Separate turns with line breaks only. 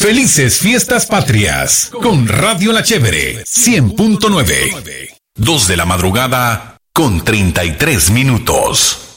Felices Fiestas Patrias con Radio La Chévere 100.9. 2 de la madrugada con 33 minutos.